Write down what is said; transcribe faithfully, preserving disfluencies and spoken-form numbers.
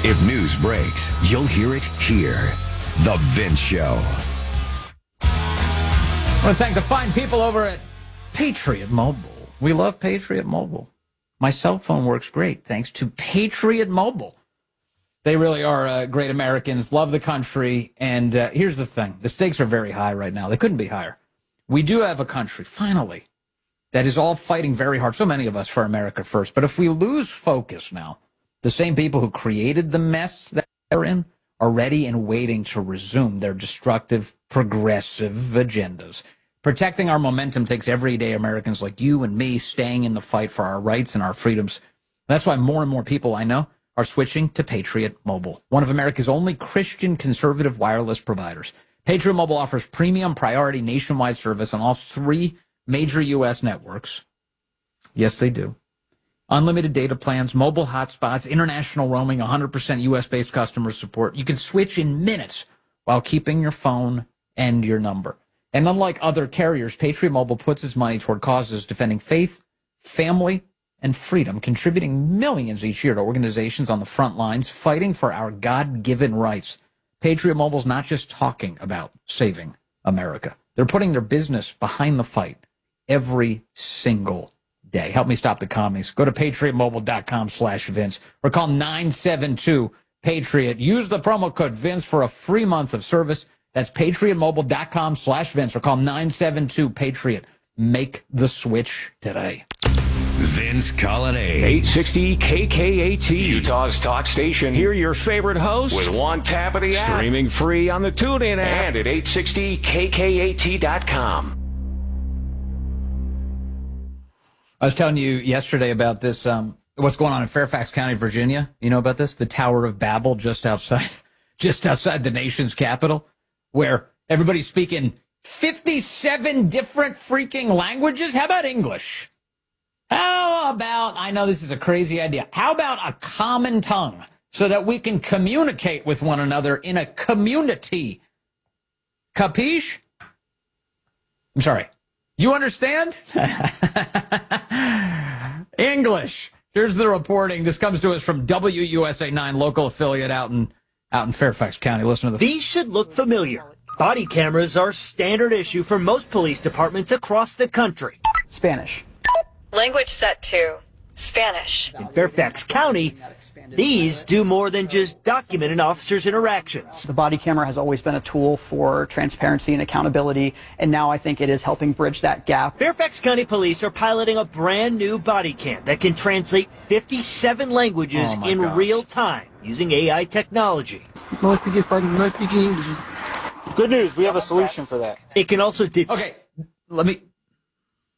If news breaks, you'll hear it here. The Vince Show. I want to thank the fine people over at Patriot Mobile. We love Patriot Mobile. My cell phone works great thanks to Patriot Mobile. They really are uh, great Americans, love the country, and uh, here's the thing. The stakes are very high right now. They couldn't be higher. We do have a country, finally, that is all fighting very hard, so many of us, for America first. But if we lose focus now, the same people who created the mess that they're in are ready and waiting to resume their destructive, progressive agendas. Protecting our momentum takes everyday Americans like you and me staying in the fight for our rights and our freedoms. That's why more and more people I know are switching to Patriot Mobile, one of America's only Christian conservative wireless providers. Patriot Mobile offers premium priority nationwide service on all three major U S networks. Yes, they do. Unlimited data plans, mobile hotspots, international roaming, one hundred percent U S-based customer support. You can switch in minutes while keeping your phone and your number. And unlike other carriers, Patriot Mobile puts its money toward causes defending faith, family, and freedom, contributing millions each year to organizations on the front lines fighting for our God-given rights. Patriot Mobile's not just talking about saving America. They're putting their business behind the fight every single day. Help me stop the commies. Go to patriotmobile.com slash Vince or call nine seven two Patriot. Use the promo code Vince for a free month of service. That's patriotmobile.com slash Vince or call nine seven two Patriot. Make the switch today. Vince Colonnade. eight sixty K K A T, Utah's talk station. Hear your favorite host with one tap of the app. Streaming free on the TuneIn app and at eight sixty K K A T dot com. I was telling you yesterday about this, um, what's going on in Fairfax County, Virginia. You know about this? The Tower of Babel just outside, just outside the nation's capital, where everybody's speaking fifty-seven different freaking languages. How about English? How about, I know this is a crazy idea, how about a common tongue so that we can communicate with one another in a community? Capiche? I'm sorry. You understand? English. Here's the reporting. This comes to us from W U S A nine, local affiliate out in out in Fairfax County. Listen to this. These should look familiar. Body cameras are standard issue for most police departments across the country. Spanish. Language set to Spanish. In Fairfax County, these do more than just document an officer's interactions. The body camera has always been a tool for transparency and accountability, and now I think it is helping bridge that gap. Fairfax County Police are piloting a brand new body cam that can translate fifty-seven languages Oh in gosh. real time using A I technology. No speaking Spanish, no speaking English. Good news, we have a solution for that. It can also detect... Okay, let me